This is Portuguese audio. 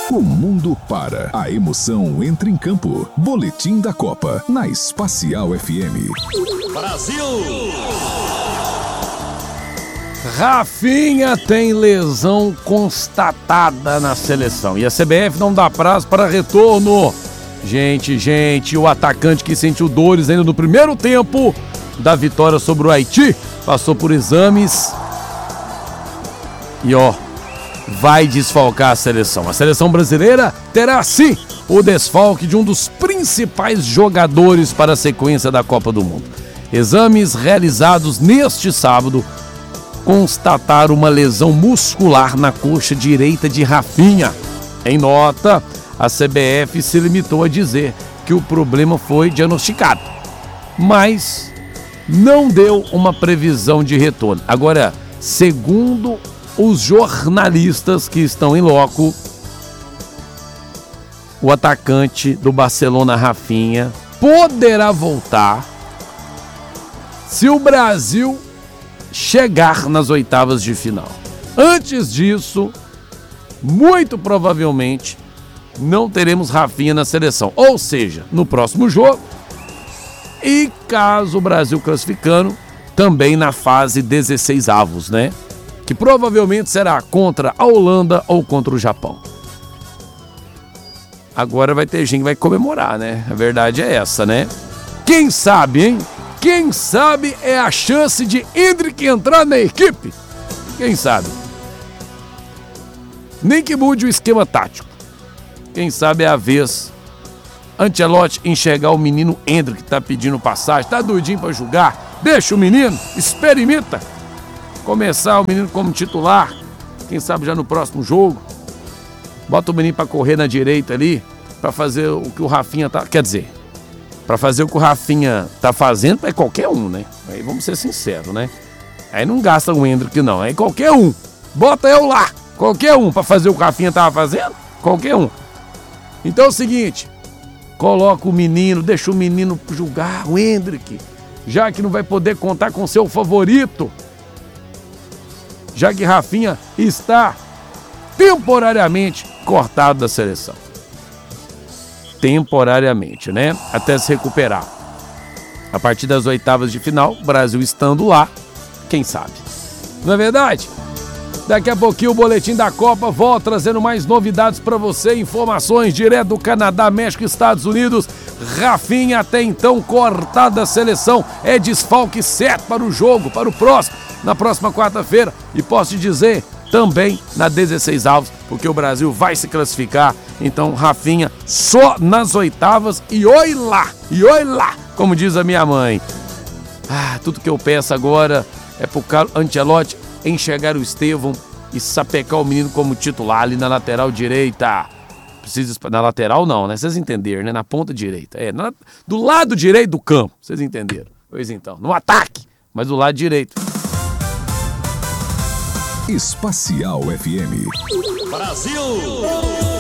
O mundo para, a emoção entra em campo. Boletim da Copa, na Espacial FM. Brasil! Rafinha tem lesão constatada na seleção e a CBF não dá prazo para retorno. Gente, o atacante que sentiu dores ainda no primeiro tempo da vitória sobre o Haiti passou por exames e vai desfalcar a seleção. A seleção brasileira terá sim o desfalque de um dos principais jogadores para a sequência da Copa do Mundo. Exames realizados neste sábado constataram uma lesão muscular na coxa direita de Rafinha. Em nota, a CBF se limitou a dizer que o problema foi diagnosticado, mas não deu uma previsão de retorno. Agora, segundo os jornalistas que estão em loco, o atacante do Barcelona, Rafinha, poderá voltar se o Brasil chegar nas oitavas de final. Antes disso, muito provavelmente, não teremos Rafinha na seleção. Ou seja, no próximo jogo, e caso o Brasil classificando, também na fase 16avos, né? Que provavelmente será contra a Holanda ou contra o Japão. Agora vai ter gente que vai comemorar, né? A verdade é essa, né? Quem sabe, hein? Quem sabe é a chance de Endrick entrar na equipe? Quem sabe? Nem que mude o esquema tático. Quem sabe é a vez Ancelotti enxergar o menino Endrick que tá pedindo passagem, tá doidinho pra jogar. Deixa o menino, experimenta. Começar o menino como titular, quem sabe já no próximo jogo. Bota o menino pra correr na direita ali, pra fazer o que o Rafinha tá... Quer dizer, pra fazer o que o Rafinha tá fazendo é qualquer um, né? Aí vamos ser sinceros, né? Aí não gasta o Endrick não, aí qualquer um. Bota eu lá, qualquer um, pra fazer o que o Rafinha tava fazendo, qualquer um. Então é o seguinte, coloca o menino, deixa o menino jogar, o Endrick, já que não vai poder contar com seu favorito. Já que Rafinha está temporariamente cortado da seleção. Temporariamente, né? Até se recuperar. A partir das oitavas de final, o Brasil estando lá, quem sabe? Não é verdade? Daqui a pouquinho o Boletim da Copa volta trazendo mais novidades para você, informações direto do Canadá, México e Estados Unidos. Rafinha até então cortado da seleção, é desfalque certo para o jogo, para o próximo, na próxima quarta-feira. E posso te dizer, também na 16avos, porque o Brasil vai se classificar. Então Rafinha só nas oitavas e oi lá, como diz a minha mãe. Tudo que eu peço agora é pro Carlo Ancelotti enxergar o Estevão e sapecar o menino como titular ali na lateral direita. Precisa na lateral não, né? Vocês entenderam, né? Na ponta direita. Do lado direito do campo. Vocês entenderam? Pois então, no ataque, mas do lado direito. Espacial FM. Brasil!